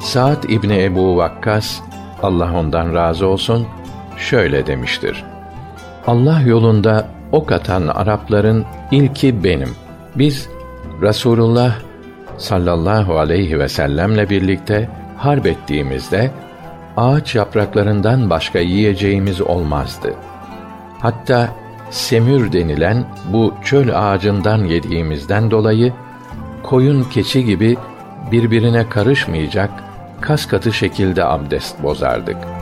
Sa'd İbni Ebu Vakkas, Allah ondan razı olsun, şöyle demiştir: Allah yolunda ok atan Arapların ilki benim. Biz Resulullah sallallahu aleyhi ve sellemle birlikte harp ettiğimizde ağaç yapraklarından başka yiyeceğimiz olmazdı. Hatta semür denilen bu çöl ağacından yediğimizden dolayı koyun keçi gibi birbirine karışmayacak kaskatı şekilde abdest bozardık.